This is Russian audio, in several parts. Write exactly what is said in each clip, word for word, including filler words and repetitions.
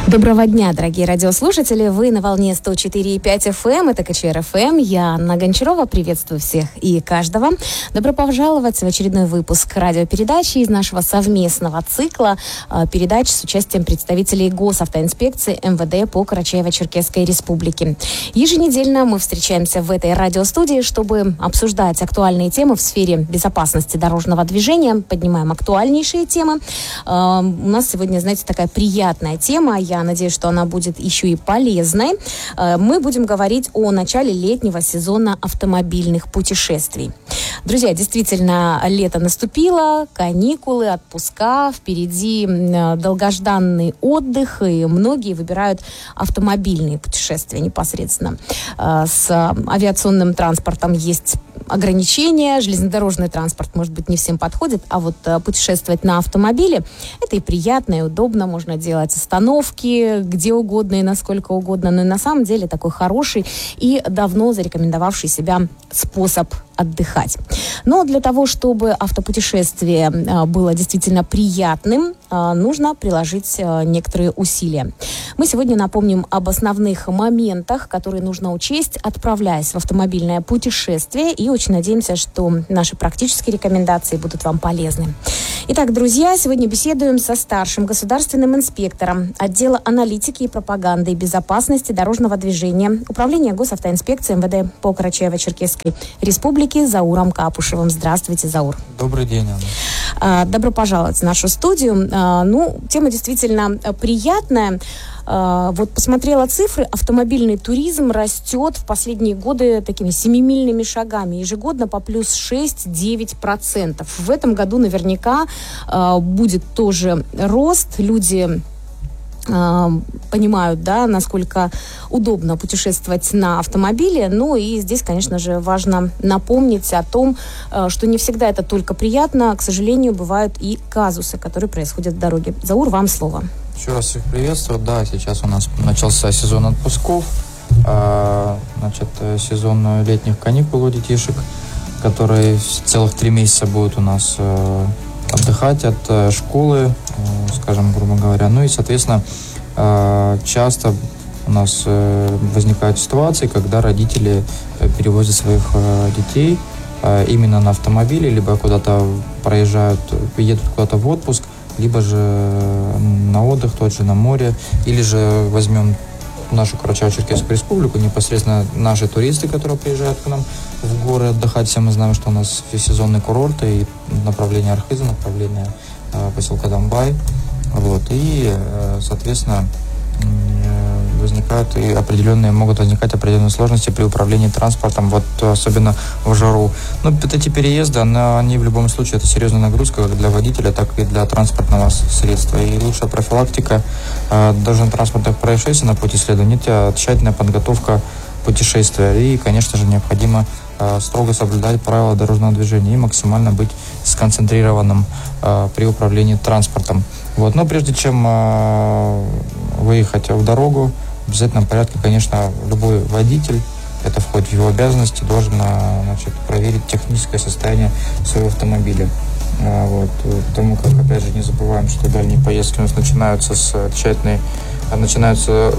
Доброго дня, дорогие радиослушатели. Вы на волне сто четыре и пять эф эм, это ка че эр эф эм. Я Анна Гончарова. Приветствую всех и каждого. Добро пожаловать в очередной выпуск радиопередачи из нашего совместного цикла передач с участием представителей Госавтоинспекции эм вэ дэ по Карачаево-Черкесской Республике. Еженедельно мы встречаемся в этой радиостудии, чтобы обсуждать актуальные темы в сфере безопасности дорожного движения. Поднимаем актуальнейшие темы. У нас сегодня, знаете, такая приятная тема. Я надеюсь, что она будет еще и полезной. Мы будем говорить о начале летнего сезона автомобильных путешествий. Друзья, действительно, лето наступило, каникулы, отпуска, впереди долгожданный отдых, и многие выбирают автомобильные путешествия непосредственно. С авиационным транспортом есть ограничения, железнодорожный транспорт, может быть, не всем подходит, а вот путешествовать на автомобиле – это и приятно, и удобно, можно делать остановки где угодно и насколько угодно, но и на самом деле такой хороший и давно зарекомендовавший себя способ отдыхать. Но для того, чтобы автопутешествие было действительно приятным, нужно приложить некоторые усилия. Мы сегодня напомним об основных моментах, которые нужно учесть, отправляясь в автомобильное путешествие, и очень надеемся, что наши практические рекомендации будут вам полезны. Итак, друзья, сегодня беседуем со старшим государственным инспектором отдела аналитики и пропаганды и безопасности дорожного движения Управления Госавтоинспекции эм вэ дэ по Карачаево-Черкесской Республике Зауром Капушевым. Здравствуйте, Заур. Добрый день, Анна. Добро пожаловать в нашу студию. Ну, тема действительно приятная. Вот посмотрела цифры, автомобильный туризм растет в последние годы такими семимильными шагами, ежегодно по плюс шесть-девять процентов. В этом году наверняка будет тоже рост, люди понимают, да, насколько удобно путешествовать на автомобиле. Ну и здесь, конечно же, важно напомнить о том, что не всегда это только приятно. К сожалению, бывают и казусы, которые происходят в дороге. Заур, вам слово. Еще раз всех приветствую. Да, сейчас у нас начался сезон отпусков, значит, сезон летних каникул у детишек, которые целых три месяца будут у нас отдыхать от школы, скажем, грубо говоря. Ну и, соответственно, часто у нас возникают ситуации, когда родители перевозят своих детей именно на автомобиле, либо куда-то проезжают, едут куда-то в отпуск, либо же на отдых, тот же на море, или же возьмем нашу Карачаево-Черкесскую Республику, непосредственно наши туристы, которые приезжают к нам в горы отдыхать. Все мы знаем, что у нас сезонные курорты, и направление Архиза, направление э, поселка Домбай. Вот, и, э, соответственно, э, возникают и определенные, могут возникать определенные сложности при управлении транспортом, вот особенно в жару. Но вот эти переезды, они в любом случае, это серьезная нагрузка как для водителя, так и для транспортного средства. И лучшая профилактика э, дорожно-транспортных происшествий на пути следования – это тщательная подготовка путешествия. И, конечно же, необходимо э, строго соблюдать правила дорожного движения и максимально быть сконцентрированным э, при управлении транспортом. Вот. Но прежде чем э, выехать в дорогу, в обязательном порядке, конечно, любой водитель, это входит в его обязанности, должен, значит, проверить техническое состояние своего автомобиля. Вот. Потому как, опять же, не забываем, что дальние поездки у нас начинаются с тщательной, начинаются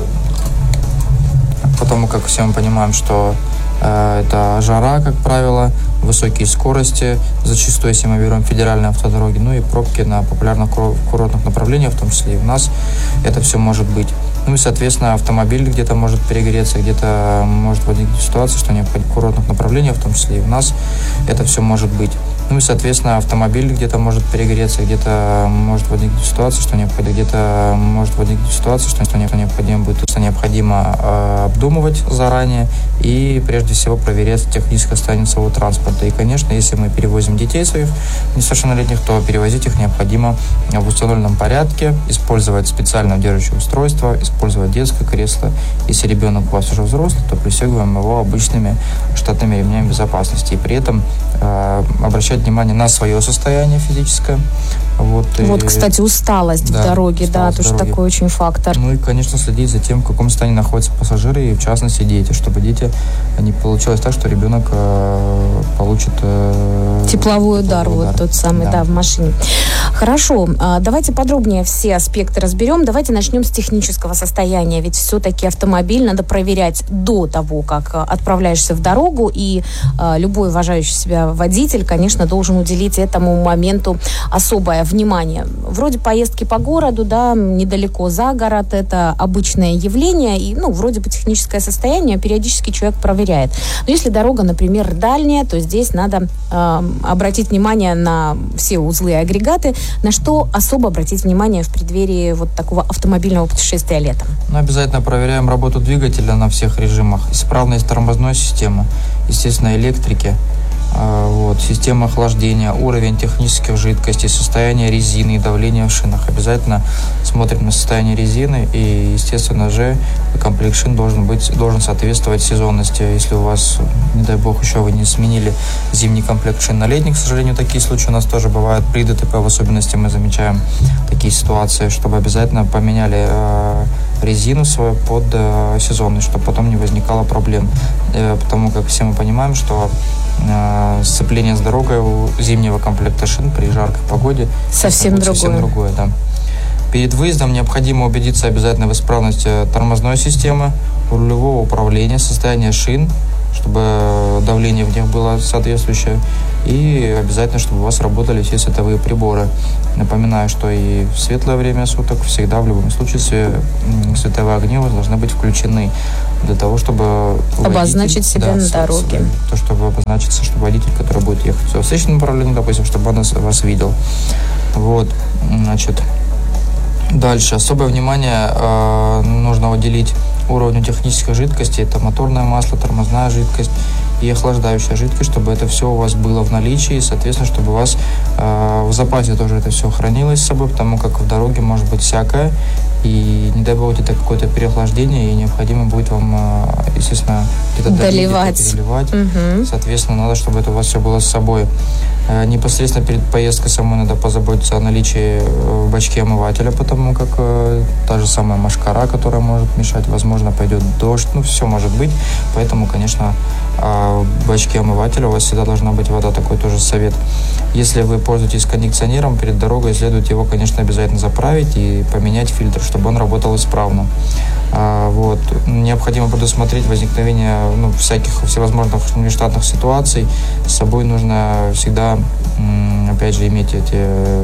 потому как все мы понимаем, что э, это жара, как правило, высокие скорости, зачастую, если мы берем федеральные автодороги, ну и пробки на популярных курортных направлениях, в том числе и у нас, это все может быть. Ну и, соответственно, автомобиль где-то может перегреться, где-то может возникнуть ситуация, что необходимо в курортных направлениях, в том числе и у нас, это все может быть. Ну и, соответственно, автомобиль где-то может перегреться, где-то может возникнуть ситуация, что необходимо, где-то может возникнуть ситуация, что необходимо будет, что необходимо э, обдумывать заранее и, прежде всего, проверять техническое состояние своего транспорта. И, конечно, если мы перевозим детей своих несовершеннолетних, то перевозить их необходимо в установленном порядке, использовать специальное удерживающее устройство, использовать детское кресло. Если ребенок у вас уже взрослый, то пристегиваем его обычными штатными ремнями безопасности. И при этом э, обращать внимание на свое состояние физическое. Вот, вот и, кстати, усталость да, в дороге, усталость да, тоже дороге. Такой очень фактор. Ну и, конечно, следить за тем, в каком состоянии находятся пассажиры и, в частности, дети, чтобы дети, не получилось так, что ребенок э, получит... Э, тепловой удар, удар, вот тот самый, да, да в машине. Хорошо, давайте подробнее все аспекты разберем. Давайте начнем с технического состояния, ведь все-таки автомобиль надо проверять до того, как отправляешься в дорогу, и любой уважающий себя водитель, конечно, должен уделить этому моменту особое внимание. Вроде поездки по городу, да, недалеко за город, это обычное явление, и, ну, вроде бы техническое состояние периодически человек проверяет. Но если дорога, например, дальняя, то здесь надо э, обратить внимание на все узлы и агрегаты. На что особо обратить внимание в преддверии вот такого автомобильного путешествия летом? Ну, обязательно проверяем работу двигателя на всех режимах, исправность тормозной системы, естественно, электрики, вот, система охлаждения, уровень технических жидкостей, состояние резины и давление в шинах. Обязательно смотрим на состояние резины, и, естественно же, комплект шин должен быть, должен соответствовать сезонности. Если у вас, не дай бог, еще вы не сменили зимний комплект шин на летний, к сожалению, такие случаи у нас тоже бывают. При ДТП в особенности мы замечаем такие ситуации, чтобы обязательно поменяли э, резину свою под э, сезонность, чтобы потом не возникало проблем. Э, потому как все мы понимаем, что сцепление с дорогой у зимнего комплекта шин при жаркой погоде совсем другое. Совсем другое, да. Перед выездом необходимо убедиться обязательно в исправности тормозной системы, рулевого управления, состояния шин, чтобы давление в них было соответствующее, и обязательно, чтобы у вас работали все световые приборы. Напоминаю, что и в светлое время суток всегда в любом случае световые огни у вас должны быть включены для того, чтобы обозначить водитель, себя да, на дороге. То, чтобы обозначиться, чтобы водитель, который будет ехать в встречном направлении, допустим, чтобы он вас видел. Вот, значит, дальше. Особое внимание э, нужно уделить уровню технической жидкости. Это моторное масло, тормозная жидкость и охлаждающая жидкость, чтобы это все у вас было в наличии, и, соответственно, чтобы у вас э, в запасе тоже это все хранилось с собой, потому как в дороге может быть всякое, и не дай бог это какое-то переохлаждение, и необходимо будет вам, э, естественно, где-то доливать. переливать. Угу. Соответственно, надо, чтобы это у вас все было с собой. Э, непосредственно перед поездкой самой надо позаботиться о наличии в бачке омывателя, потому как э, та же самая мошкара, которая может мешать, возможно, пойдет дождь, ну, все может быть, поэтому, конечно, в бачке омывателя у вас всегда должна быть вода, такой тоже совет. Если вы пользуетесь кондиционером, перед дорогой следует его, конечно, обязательно заправить и поменять фильтр, чтобы он работал исправно. А, вот. Необходимо предусмотреть возникновение ну, всяких всевозможных внештатных ситуаций. С собой нужно всегда, опять же, иметь эти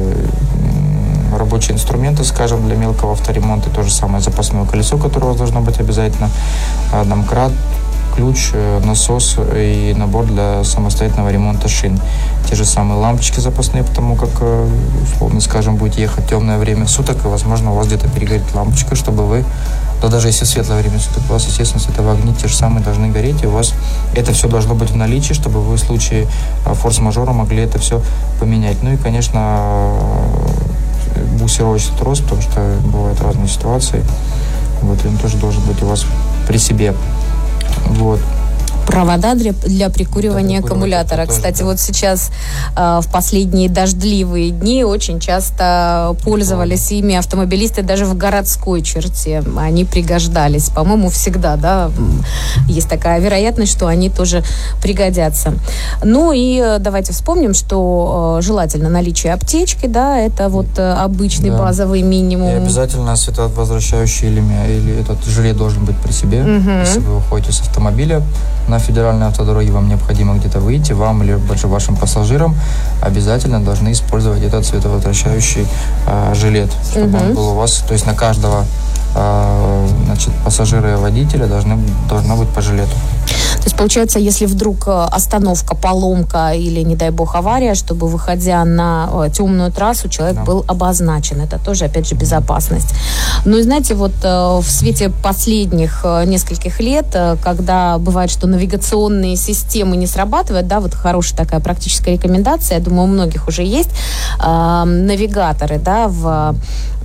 рабочие инструменты, скажем, для мелкого авторемонта. То же самое запасное колесо, которое у вас должно быть обязательно, домкрат, ключ, насос и набор для самостоятельного ремонта шин. Те же самые лампочки запасные, потому как, условно скажем, будете ехать темное время суток, и, возможно, у вас где-то перегорит лампочка, чтобы вы, да даже если светлое время суток, у вас, естественно, световые огни те же самые должны гореть, и у вас это все должно быть в наличии, чтобы вы в случае форс-мажора могли это все поменять. Ну и, конечно, буксировочный трос, потому что бывают разные ситуации. Вот, и он тоже должен быть у вас при себе. Вот. Провода для, для прикуривания да, аккумулятора. Кстати, тоже, да. Вот сейчас э, в последние дождливые дни очень часто пользовались ими автомобилисты даже в городской черте. Они пригождались. По-моему, всегда, да, есть такая вероятность, что они тоже пригодятся. Ну и давайте вспомним, что э, желательно наличие аптечки, да, это вот э, обычный да. базовый минимум. И обязательно световозвращающий элемент, или этот жилет должен быть при себе, угу. Если вы выходите с автомобиля на федеральной автодороге, вам необходимо где-то выйти, вам или вашим пассажирам обязательно должны использовать этот световозвращающий э, жилет, чтобы угу. он был у вас, то есть на каждого э, значит, пассажира и водителя должны, должно быть по жилету. То есть, получается, если вдруг остановка, поломка или, не дай бог, авария, чтобы, выходя на темную трассу, человек да. был обозначен. Это тоже, опять же, безопасность. Ну и, знаете, вот в свете последних нескольких лет, когда бывает, что навигационные системы не срабатывают, да, вот хорошая такая практическая рекомендация, я думаю, у многих уже есть, э, навигаторы, да, в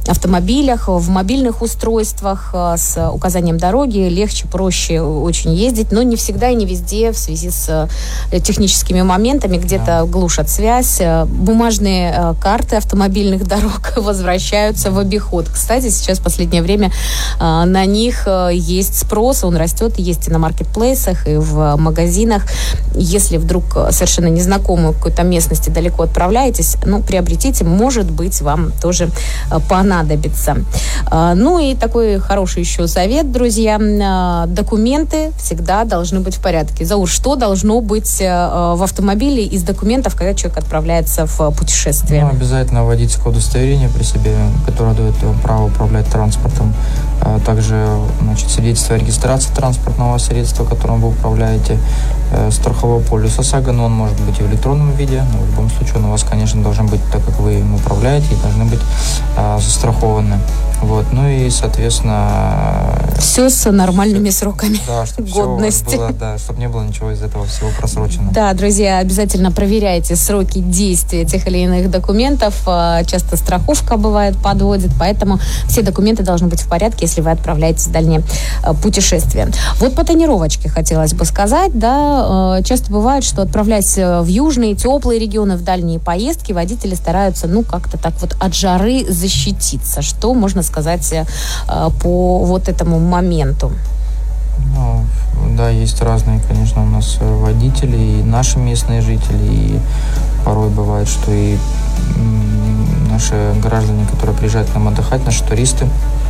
автомобилях, в мобильных устройствах с указанием дороги легче, проще очень ездить, но не всегда и не везде в связи с техническими моментами, где-то да. глушат связь. Бумажные карты автомобильных дорог возвращаются в обиход. Кстати, сейчас в последнее время на них есть спрос, он растет, есть и на маркетплейсах, и в магазинах. Если вдруг совершенно незнакомую какой-то местности далеко отправляетесь, ну, приобретите, может быть, вам тоже понадобится. Ну и такой хороший еще совет, друзья. Документы всегда должны быть в порядке. Заур, что должно быть в автомобиле из документов, когда человек отправляется в путешествие? Ну, обязательно водительское удостоверение при себе, которое дает вам право управлять транспортом. Также, значит, свидетельство о регистрации транспортного средства, которым вы управляете, страховой полис ОСАГО, но он может быть и в электронном виде, но в любом случае он у вас, конечно, должен быть, так как вы им управляете, и должны быть а, застрахованы. Вот. Ну и, соответственно... Все с нормальными сроками да, чтобы годности. Было, да, чтобы не было ничего из этого всего просрочено. Да, друзья, обязательно проверяйте сроки действия тех или иных документов. Часто страховка бывает подводит, поэтому все документы должны быть в порядке, если вы отправляетесь в дальние путешествия. Вот по тонировочке хотелось бы сказать, да, часто бывает, что отправляясь в южные, теплые регионы, в дальние поездки, водители стараются, ну, как-то так вот от жары защититься. Что можно сказать по вот этому моменту? Ну, да, есть разные, конечно, у нас водители, и наши местные жители, и порой бывает, что и наши граждане, которые приезжают к нам отдыхать, наши туристы,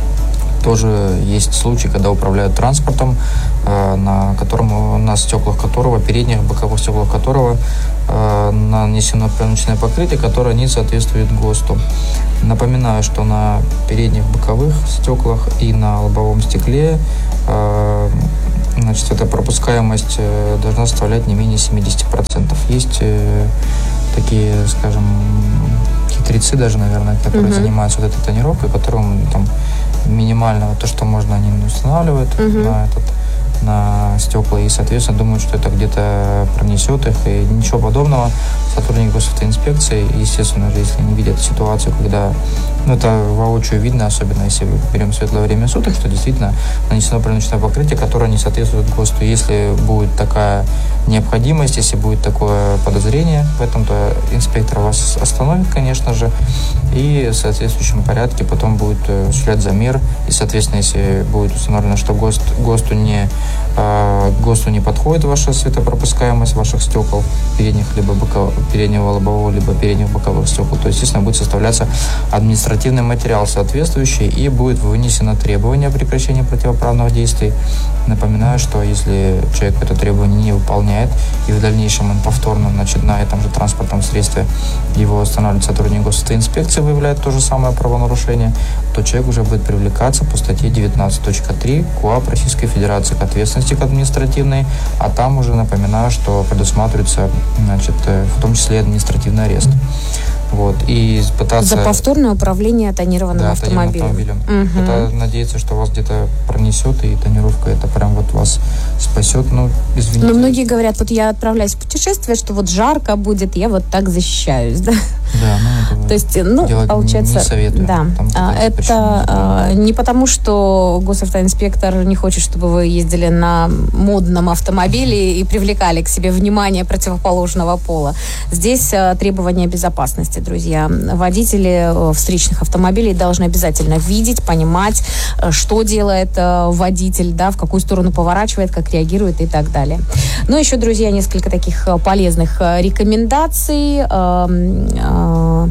тоже есть случаи, когда управляют транспортом, э, на котором, на стеклах которого, передних, боковых стеклах которого э, нанесено пленочное покрытие, которое не соответствует ГОСТу. Напоминаю, что на передних боковых стеклах и на лобовом стекле э, значит, эта пропускаемость э, должна составлять не менее семьдесят процентов. Есть э, такие, скажем, хитрецы даже, наверное, которые mm-hmm. занимаются вот этой тонировкой, которым там минимального, то, что можно, они устанавливают uh-huh. на этот, на стекла, и, соответственно, думают, что это где-то пронесет их, и ничего подобного. Сотрудники госавтоинспекции, естественно же, если они видят ситуацию, когда, ну, это воочию видно, особенно если берем светлое время суток, что действительно нанесено пленочное покрытие, которое не соответствует ГОСТу. Если будет такая необходимость, если будет такое подозрение в этом, то инспектор вас остановит, конечно же, и в соответствующем порядке потом будет осуществлять замер, и, соответственно, если будет установлено, что ГОСТ, ГОСТу не ГОСТу не подходит ваша светопропускаемость ваших стекол, передних либо боковых, переднего лобового, либо передних боковых стекол, то, естественно, будет составляться административный материал соответствующий, и будет вынесено требование о прекращении противоправных действий. Напоминаю, что если человек это требование не выполняет, и в дальнейшем он повторно, значит, на этом же транспортном средстве его останавливает сотрудник госавтоинспекции, выявляет то же самое правонарушение, то человек уже будет привлекаться по статье девятнадцать точка три КоАП Российской Федерации к ответственности к административной, а там уже напоминаю, что предусматривается, значит, в том числе и административный арест. Вот, и пытаться... За повторное управление тонированным да, автомобилем. автомобилем. Угу. Это надеяться, что вас где-то пронесет, и тонировка это прям вот вас спасет. Ну, извините. Но многие говорят, вот я отправляюсь в путешествие, что вот жарко будет, я вот так защищаюсь, да? Да, ну это то есть, ну, получается, не советую. Да, а, это а, не потому, что госавтоинспектор не хочет, чтобы вы ездили на модном автомобиле и привлекали к себе внимание противоположного пола. Здесь а, требования безопасности, друзья. Водители а, встречных автомобилей должны обязательно видеть, понимать, а, что делает а, водитель, да, в какую сторону поворачивает, как реагирует и так далее. Ну, еще, друзья, несколько таких а, полезных а, рекомендаций. А, а,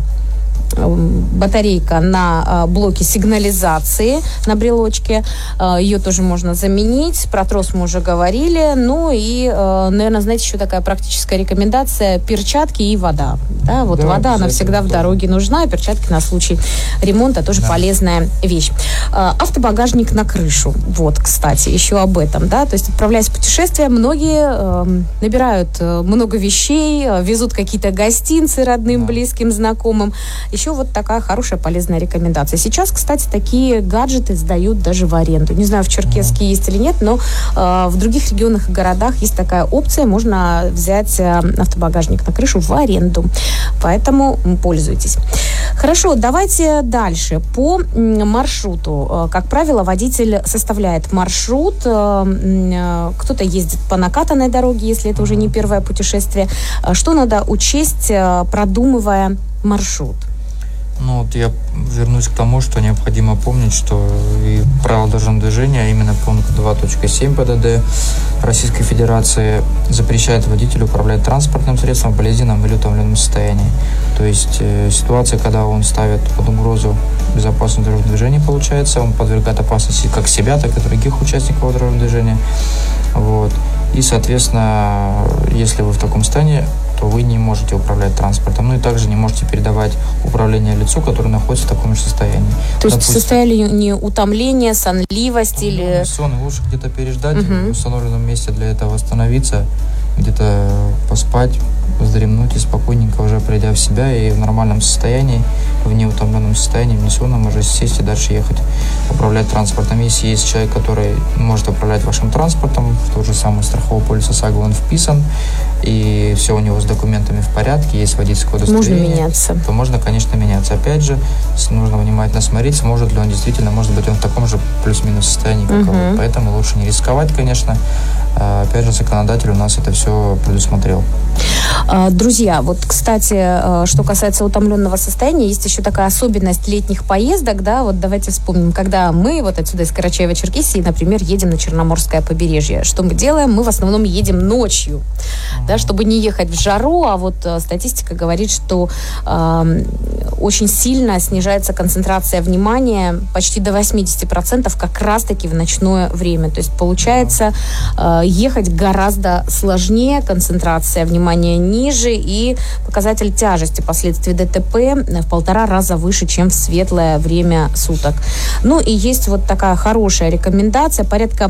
батарейка на блоке сигнализации на брелочке. Ее тоже можно заменить. Про трос мы уже говорили. Ну и, наверное, знаете, еще такая практическая рекомендация: перчатки и вода. Да, вот да, вода, она всегда в дороге нужна, а перчатки на случай ремонта тоже да. полезная вещь. Автобагажник на крышу. Вот, кстати, еще об этом. Да? То есть, отправляясь в путешествие, многие набирают много вещей, везут какие-то гостинцы родным, да. близким, знакомым. Еще вот такая хорошая, полезная рекомендация. Сейчас, кстати, такие гаджеты сдают даже в аренду. Не знаю, в Черкесске mm-hmm. есть или нет, но э, в других регионах и городах есть такая опция. Можно взять э, автобагажник на крышу в аренду. Поэтому пользуйтесь. Хорошо, давайте дальше. По маршруту. Как правило, водитель составляет маршрут. Кто-то ездит по накатанной дороге, если это уже не первое путешествие. Что надо учесть, продумывая маршрут? Ну, вот я вернусь к тому, что необходимо помнить, что и правила дорожного движения, а именно пункт два точка семь ПДД Российской Федерации запрещает водителю управлять транспортным средством в болезненном или утомленном состоянии. То есть э, ситуация, когда он ставит под угрозу безопасность дорожного движения, получается, он подвергает опасности как себя, так и других участников дорожного движения. Вот. И, соответственно, если вы в таком состоянии, то вы не можете управлять транспортом. Ну и также не можете передавать управление лицу, которое находится в таком же состоянии. То есть в состоянии утомления, сонливости ну, или... Сон, лучше где-то переждать, uh-huh. в установленном месте для этого остановиться, где-то поспать, вздремнуть и спокойненько уже придя в себя и в нормальном состоянии, в неутомленном состоянии, в несонном, уже сесть и дальше ехать, управлять транспортом. Если есть человек, который может управлять вашим транспортом, в тот же самый страховой полис ОСАГО он вписан, и все у него с документами в порядке, есть водительское удостоверение, можно меняться. То можно, конечно, меняться. Опять же, нужно внимательно смотреть, сможет ли он действительно, может быть, он в таком же плюс-минус состоянии, как uh-huh. вы. Поэтому лучше не рисковать, конечно. Опять же, законодатель у нас это все предусмотрел. Друзья, вот, кстати, что касается утомленного состояния, есть еще такая особенность летних поездок, да, вот давайте вспомним, когда мы вот отсюда из Карачаева-Черкесии, например, едем на Черноморское побережье, что мы делаем? Мы в основном едем ночью, mm-hmm. да, чтобы не ехать в жару, а вот статистика говорит, что э, очень сильно снижается концентрация внимания, почти до восемьдесят процентов как раз-таки в ночное время, то есть получается э, ехать гораздо сложнее, концентрация внимания ниже и показатель тяжести последствий ДТП в полтора раза выше, чем в светлое время суток. Ну и есть вот такая хорошая рекомендация, порядка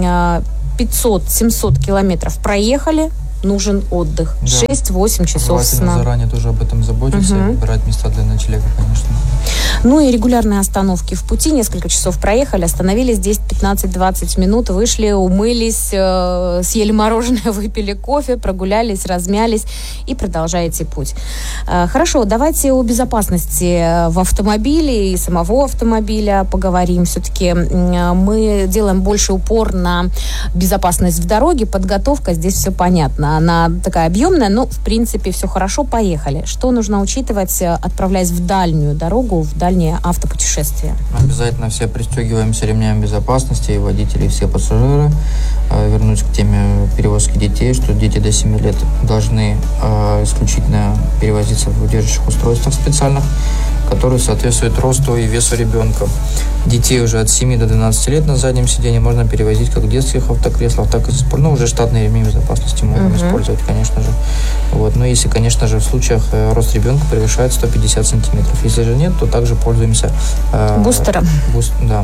пятьсот-семьсот километров проехали, нужен отдых. Да. шесть-восемь часов сна. Заранее тоже об этом заботиться, угу. и выбирать места для ночлега, конечно. Ну и регулярные остановки в пути. Несколько часов проехали, остановились десять-пятнадцать-двадцать минут, вышли, умылись, э, съели мороженое, выпили кофе, прогулялись, размялись и продолжаете путь. Э, хорошо, давайте о безопасности в автомобиле и самого автомобиля поговорим. Все-таки э, мы делаем больше упор на безопасность в дороге, подготовка, здесь все понятно. Она такая объемная, но в принципе все хорошо, поехали. Что нужно учитывать, отправляясь в дальнюю дорогу, в дальние автопутешествия? Обязательно все пристегиваемся ремнями безопасности, и водители, и все пассажиры. Вернусь к теме перевозки детей, что дети до семи лет должны э, исключительно перевозиться в удерживающих устройствах специальных, которые соответствуют росту и весу ребенка. Детей уже от семи до двенадцати лет на заднем сиденье можно перевозить как в детских автокреслах, так и ну, уже штатные ремни безопасности можно uh-huh. использовать, конечно же. Вот. Но если, конечно же, в случаях э, рост ребенка превышает сто пятьдесят сантиметров. Если же нет, то также пользуемся э, бустером. Буст, да.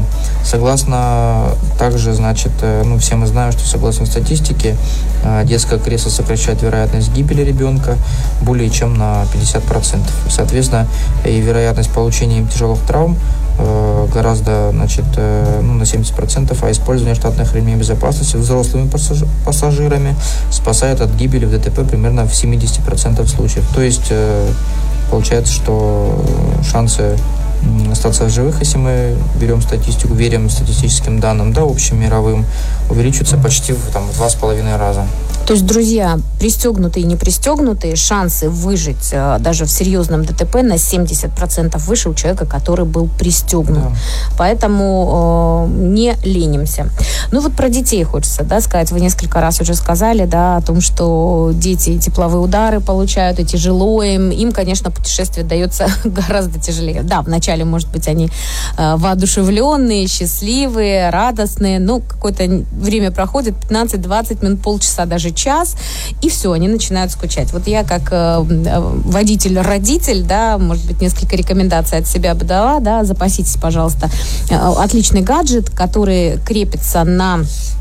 Согласно также, значит, э, ну, все мы знаем, что согласно статистике, э, детское кресло сокращает вероятность гибели ребенка более чем на пятьдесят процентов. Соответственно, и вероятность получения им тяжелых травм э, гораздо, значит, э, ну, на семьдесят процентов, а использование штатных ремней безопасности взрослыми пассаж- пассажирами спасает от гибели в ДТП примерно в семьдесят процентов случаев. То есть э, получается, что шансы остаться в живых, если мы берем статистику, верим статистическим данным, да, общим мировым, увеличиваются почти в там, два с половиной раза. То есть, друзья, пристегнутые и не пристегнутые, шансы выжить э, даже в серьезном ДТП на семьдесят процентов выше у человека, который был пристегнут. Да. Поэтому э, не ленимся. Ну вот про детей хочется, да, сказать. Вы несколько раз уже сказали, да, о том, что дети тепловые удары получают, и тяжело им. Им, конечно, путешествие дается гораздо тяжелее. Да, вначале, может быть, они э, воодушевленные, счастливые, радостные. Ну, какое-то время проходит, пятнадцать-двадцать минут, полчаса, даже час, и все, они начинают скучать. Вот я как э, водитель-родитель, да, может быть, несколько рекомендаций от себя бы дала, да, запаситесь, пожалуйста. Отличный гаджет, который крепится на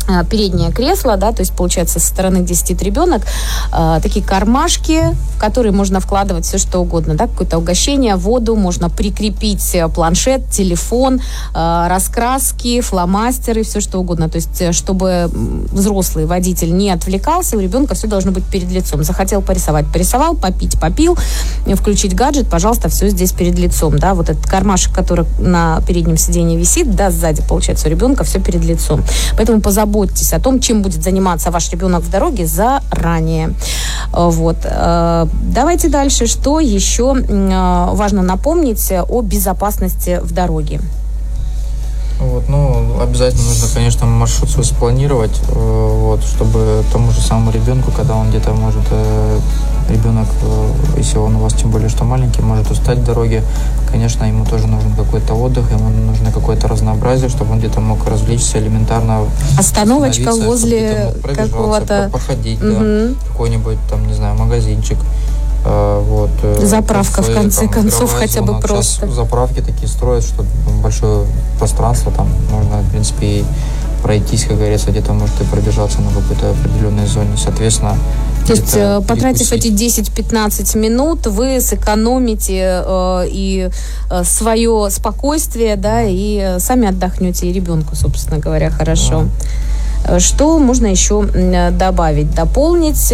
переднее кресло, да, то есть, получается, со стороны, где сидит ребенок, э, такие кармашки, в которые можно вкладывать все, что угодно, да, какое-то угощение, воду, можно прикрепить планшет, телефон, э, раскраски, фломастеры, все, что угодно. То есть, чтобы взрослый водитель не отвлекался, у ребенка все должно быть перед лицом. Захотел порисовать, порисовал, попить, попил, включить гаджет, пожалуйста, все здесь перед лицом, да, вот этот кармашек, который на переднем сиденье висит, да, сзади, получается, у ребенка все перед лицом. Поэтому позаботьтесь о том, чем будет заниматься ваш ребенок в дороге заранее. Вот. Давайте дальше. Что еще важно напомнить о безопасности в дороге? Вот, ну, обязательно нужно, конечно, маршрут свой спланировать, вот, чтобы тому же самому ребенку, когда он где-то может, ребенок, если он у вас тем более что маленький, может устать в дороге, конечно, ему тоже нужен какой-то отдых, ему нужно какое-то разнообразие, чтобы он где-то мог развлечься элементарно. Остановочка возле какого-то... Походить, угу. Да, какой-нибудь там, не знаю, магазинчик. Вот, заправка, кафе, в конце там, концов, хотя бы просто. Заправки такие строят, что большое пространство, там можно, в принципе, и пройтись, как говорится, где-то, может, и пробежаться на какой-то определенной зоне, соответственно. То есть, потратив эти десять-пятнадцать минут, вы сэкономите э, и э, свое спокойствие, да, и сами отдохнете, и ребенку, собственно говоря, хорошо. Да. Что можно еще добавить, дополнить,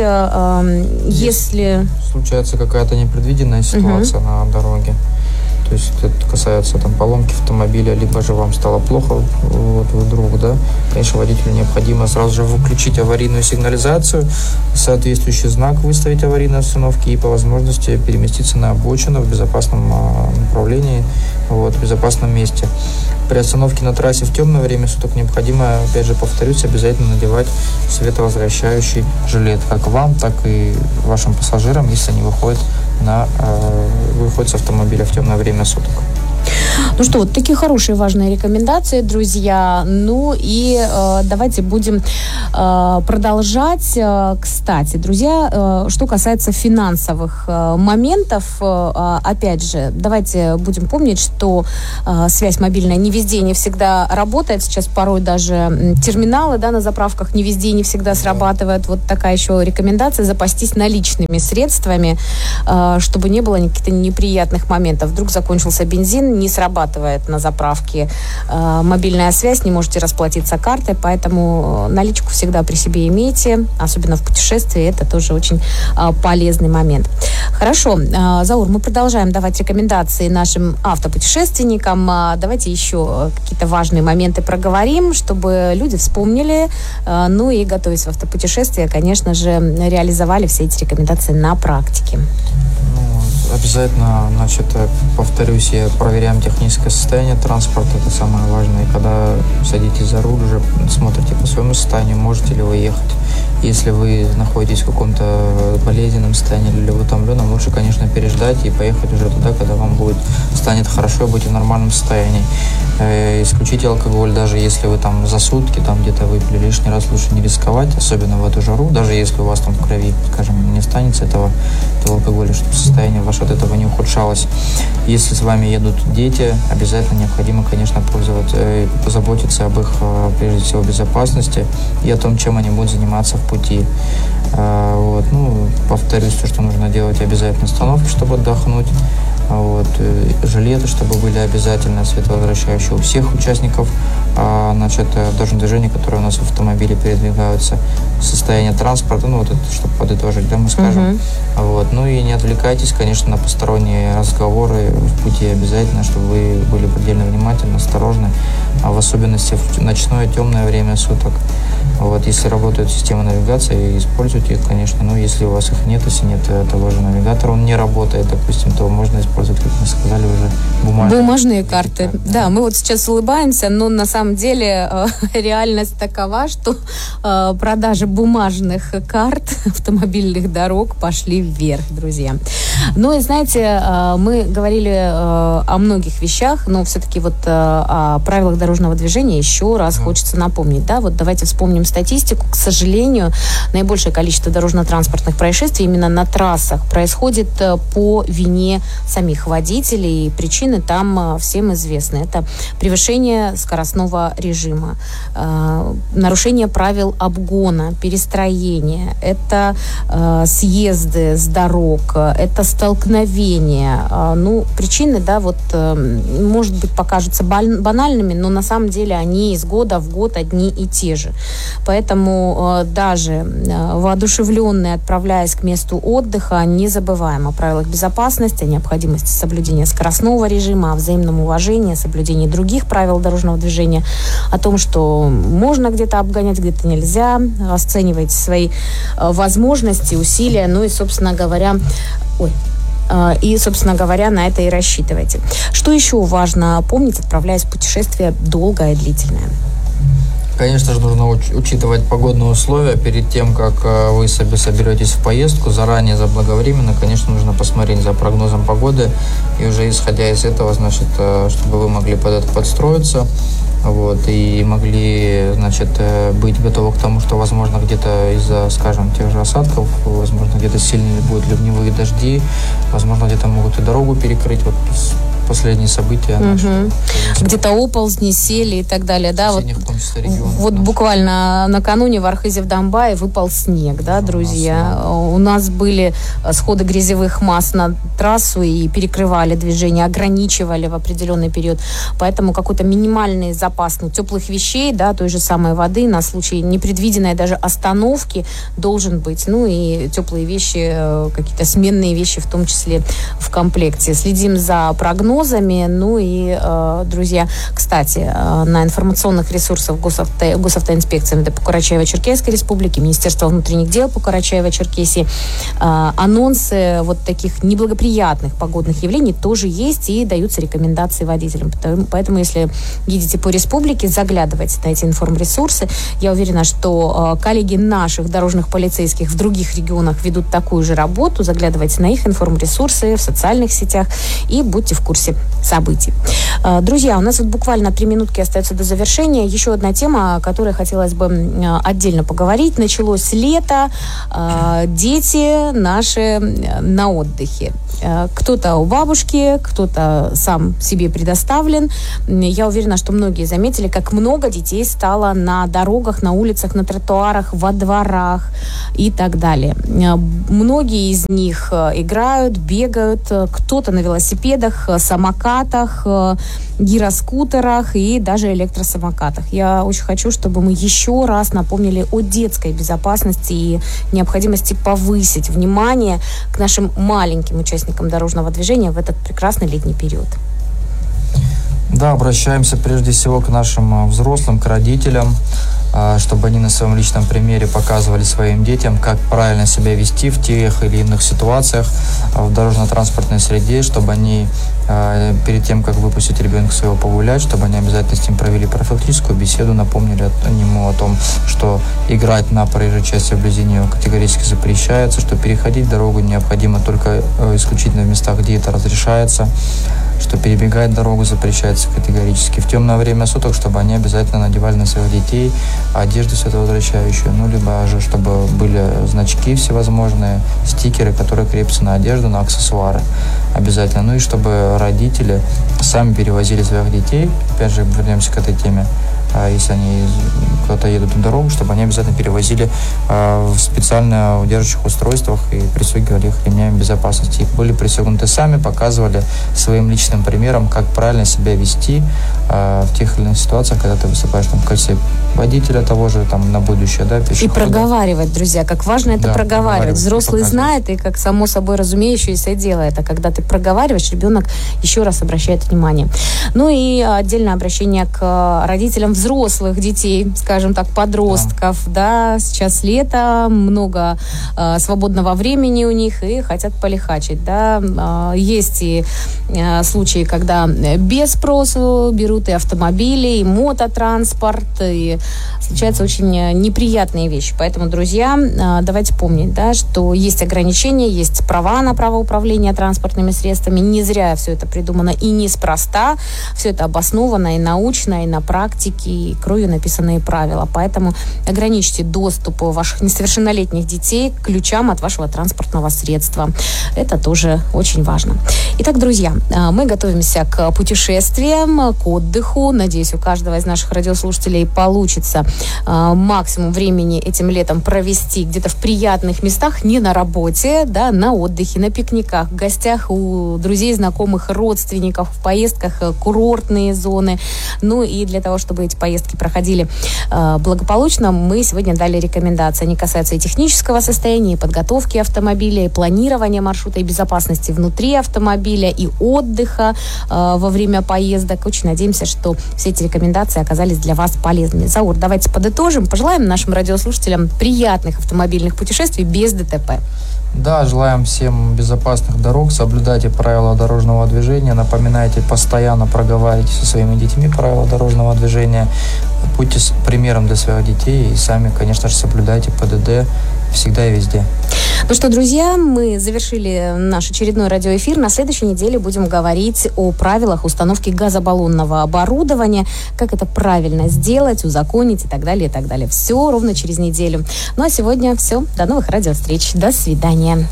если... Случается какая-то непредвиденная ситуация uh-huh. на дороге. То есть это касается там поломки автомобиля, либо же вам стало плохо, вот вдруг, да, конечно, водителю необходимо сразу же выключить аварийную сигнализацию, соответствующий знак выставить аварийной остановки и по возможности переместиться на обочину в безопасном направлении, вот, в безопасном месте. При остановке на трассе в темное время суток необходимо, опять же, повторюсь, обязательно надевать световозвращающий жилет, как вам, так и вашим пассажирам, если они выходят на э, выходят с автомобиля в темное время суток. Ну что, вот такие хорошие, важные рекомендации, друзья. Ну и э, давайте будем э, продолжать. Кстати, друзья, э, что касается финансовых э, моментов, э, опять же, давайте будем помнить, что э, связь мобильная не везде, не всегда работает. Сейчас порой даже терминалы, да, на заправках не везде, не всегда срабатывают. Вот такая еще рекомендация: запастись наличными средствами, э, чтобы не было каких-то неприятных моментов. Вдруг закончился бензин, не срабатывает на заправке э, мобильная связь, не можете расплатиться картой, поэтому наличку всегда при себе имейте, особенно в путешествии, это тоже очень э, полезный момент. Хорошо, э, Заур, мы продолжаем давать рекомендации нашим автопутешественникам. Э, давайте еще какие-то важные моменты проговорим, чтобы люди вспомнили, э, ну и, готовясь в автопутешествие, конечно же, реализовали все эти рекомендации на практике. Обязательно, значит, повторюсь, проверяем техническое состояние транспорта, это самое важное. И когда садитесь за руль, уже смотрите по своему состоянию, можете ли вы ехать. Если вы находитесь в каком-то болезненном состоянии или в утомленном, лучше, конечно, переждать и поехать уже туда, когда вам будет, станет хорошо, будете в нормальном состоянии. Э, исключите алкоголь, даже если вы там за сутки там где-то выпили лишний раз, лучше не рисковать, особенно в эту жару, даже если у вас там в крови, скажем, не останется этого, этого алкоголя, чтобы состояние ваше от этого не ухудшалось. Если с вами едут дети, обязательно необходимо, конечно, пользоваться, э, позаботиться об их, э, прежде всего, безопасности и о том, чем они будут заниматься в пути. А, вот, ну, повторюсь, то, что нужно делать обязательно остановки, чтобы отдохнуть. А, вот, жилеты, чтобы были обязательно световозвращающие у всех участников а, значит, дорожного движения, которые у нас в автомобиле передвигаются. Состояние транспорта, ну, вот это, чтобы подытожить, да, мы скажем. Uh-huh. Вот, ну и не отвлекайтесь, конечно, на посторонние разговоры в пути обязательно, чтобы вы были предельно внимательны, осторожны, а в особенности в ночное темное время суток. Вот, если работает система навигации, используйте их, конечно. Но если у вас их нет, если нет того же навигатора, он не работает, допустим, то можно использовать, как мы сказали, уже бумажные, бумажные карты. карты. Да, мы вот сейчас улыбаемся, но на самом деле э, реальность такова, что э, продажи бумажных карт автомобильных дорог пошли вверх, друзья. Ну и знаете, мы говорили о многих вещах, но все-таки вот о правилах дорожного движения еще раз mm. хочется напомнить. Да? Вот давайте вспомним статистику. К сожалению, наибольшее количество дорожно-транспортных происшествий именно на трассах происходит по вине самих водителей. Причины там всем известны. Это превышение скоростного режима, нарушение правил обгона, перестроения, это съезды с дорог, это столкновения. Ну, причины, да, вот, может быть, покажутся банальными, но на самом деле они из года в год одни и те же. Поэтому даже воодушевленные, отправляясь к месту отдыха, не забываем о правилах безопасности, о необходимости соблюдения скоростного режима, о взаимном уважении, о соблюдении других правил дорожного движения, о том, что можно где-то обгонять, где-то нельзя. Оценивайте свои возможности, усилия, ну и, собственно говоря, ой, и, собственно говоря, на это и рассчитывайте. Что еще важно помнить, отправляясь в путешествие долгое и длительное? Конечно же, нужно уч- учитывать погодные условия перед тем, как э, вы себе соберетесь в поездку. Заранее, заблаговременно, конечно, нужно посмотреть за прогнозом погоды. И уже исходя из этого, значит, э, чтобы вы могли под это подстроиться. Вот, и могли, значит, быть готовы к тому, что, возможно, где-то из-за, скажем, тех же осадков, возможно, где-то сильные будут ливневые дожди, возможно, где-то могут и дорогу перекрыть. Вот последние события. Угу. Наши, где-то оползни, сели и так далее. Да? Вот, вот буквально накануне в Архизе в Донбассе выпал снег, да, друзья. У нас, У нас были сходы грязевых масс на трассу и перекрывали движение, ограничивали в определенный период. Поэтому какой-то минимальный запас ну, теплых вещей, да, той же самой воды на случай непредвиденной даже остановки должен быть. Ну и теплые вещи, какие-то сменные вещи в том числе в комплекте. Следим за прогнозом. Ну и, э, друзья, кстати, э, на информационных ресурсах Госавто, Госавтоинспекции МВД по Карачаево-Черкесской Республике, Министерства внутренних дел по Карачаево-Черкесии, э, анонсы вот таких неблагоприятных погодных явлений тоже есть и даются рекомендации водителям. Поэтому, поэтому если едете по республике, заглядывайте на эти информресурсы. Я уверена, что э, коллеги наших дорожных полицейских в других регионах ведут такую же работу. Заглядывайте на их информресурсы в социальных сетях и будьте в курсе событий. Друзья, у нас вот буквально три минутки остается до завершения. Еще одна тема, о которой хотелось бы отдельно поговорить. Началось лето, дети наши на отдыхе. Кто-то у бабушки, кто-то сам себе предоставлен. Я уверена, что многие заметили, как много детей стало на дорогах, на улицах, на тротуарах, во дворах и так далее. Многие из них играют, бегают, кто-то на велосипедах, самокатах, гироскутерах и даже электросамокатах. Я очень хочу, чтобы мы еще раз напомнили о детской безопасности и необходимости повысить внимание к нашим маленьким участникам дорожного движения в этот прекрасный летний период. Да, обращаемся прежде всего к нашим взрослым, к родителям, чтобы они на своем личном примере показывали своим детям, как правильно себя вести в тех или иных ситуациях в дорожно-транспортной среде, чтобы они перед тем, как выпустить ребенка своего погулять, чтобы они обязательно с ним провели профилактическую беседу, напомнили ему о том, что играть на проезжей части вблизи нее категорически запрещается, что переходить дорогу необходимо только исключительно в местах, где это разрешается, что перебегать дорогу запрещается категорически. В темное время суток, чтобы они обязательно надевали на своих детей одежду световозвращающую, ну, либо же, чтобы были значки всевозможные, стикеры, которые крепятся на одежду, на аксессуары обязательно. Ну и чтобы родители сами перевозили своих детей, опять же, вернемся к этой теме, если они куда-то едут на дорогу, чтобы они обязательно перевозили в специально удерживающих устройствах и пристегивали их ремнями безопасности. И были пристегнуты сами, показывали своим личным примером, как правильно себя вести в тех или иных ситуациях, когда ты выступаешь там, в качестве водителя того же там, на будущее, да, пешехода. И проговаривать, друзья, как важно это да, проговаривать. Взрослый знает, и как само собой разумеющееся дело это, когда ты проговариваешь, ребенок еще раз обращает внимание. Ну и отдельное обращение к родителям взрослых детей, скажем так, подростков, да, сейчас лето, много э, свободного времени у них и хотят полихачить, да. Э, есть и э, случаи, когда без спросу берут и автомобили, и мототранспорт, и случаются очень неприятные вещи. Поэтому, друзья, э, давайте помнить, да, что есть ограничения, есть права на право управления транспортными средствами. Не зря все это придумано и неспроста. Все это обосновано и научно, и на практике, и кровью написанные правила. Поэтому ограничьте доступ ваших несовершеннолетних детей к ключам от вашего транспортного средства. Это тоже очень важно. Итак, друзья, мы готовимся к путешествиям, к отдыху. Надеюсь, у каждого из наших радиослушателей получится максимум времени этим летом провести где-то в приятных местах, не на работе, да, на отдыхе, на пикниках, в гостях у друзей, знакомых, родственников, в поездках, курортные зоны. Ну и для того, чтобы эти поездки проходили э, благополучно, мы сегодня дали рекомендации. Они касаются и технического состояния, и подготовки автомобиля, и планирования маршрута, и безопасности внутри автомобиля, и отдыха э, во время поездок. Очень надеемся, что все эти рекомендации оказались для вас полезными. Заур, давайте подытожим. Пожелаем нашим радиослушателям приятных автомобильных путешествий без ДТП. Да, желаем всем безопасных дорог, соблюдайте правила дорожного движения, напоминайте, постоянно проговаривайте со своими детьми правила дорожного движения, будьте примером для своих детей и сами, конечно же, соблюдайте ПДД всегда и везде. Ну что, друзья, мы завершили наш очередной радиоэфир. На следующей неделе будем говорить о правилах установки газобаллонного оборудования, как это правильно сделать, узаконить и так далее, и так далее. Все ровно через неделю. Ну а сегодня все. До новых радиовстреч. До свидания.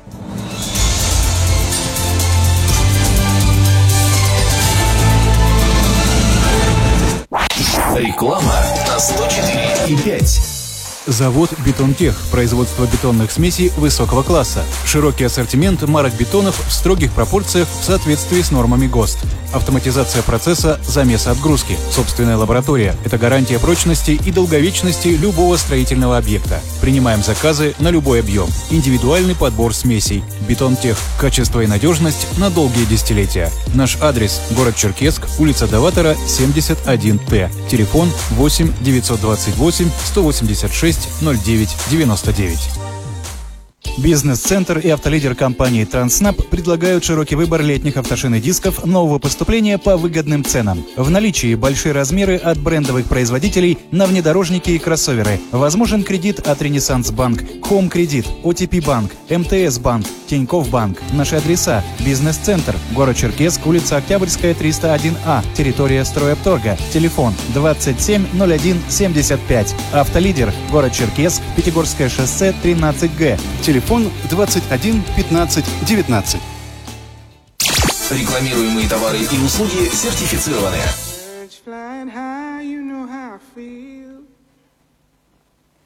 Реклама на сто четыре и пять. Завод «Бетонтех». Производство бетонных смесей высокого класса. Широкий ассортимент марок бетонов в строгих пропорциях в соответствии с нормами ГОСТ. Автоматизация процесса замеса отгрузки. Собственная лаборатория. Это гарантия прочности и долговечности любого строительного объекта. Принимаем заказы на любой объем. Индивидуальный подбор смесей. «Бетонтех». Качество и надежность на долгие десятилетия. Наш адрес – город Черкесск, улица Даватора, семьдесят один Т. Телефон восемь девятьсот двадцать восемь сто восемьдесят шесть ноль девять девяносто девять. Бизнес-центр и автолидер компании «Транснаб» предлагают широкий выбор летних автошин и дисков нового поступления по выгодным ценам. В наличии большие размеры от брендовых производителей на внедорожники и кроссоверы. Возможен кредит от «Ренессанс Банк», «Хоум Кредит», «О Ти Пи Банк», Эм Тэ Эс Банк, Тинькофф Банк. Наши адреса: Бизнес-центр, город Черкесск, улица Октябрьская, триста один А, территория Стройопторга. Телефон двадцать семь ноль один семьдесят пять. Автолидер, город Черкесск, Пятигорское шоссе, тринадцать Г. Телефон двадцать один пятнадцать девятнадцать. Рекламируемые товары и услуги сертифицированы.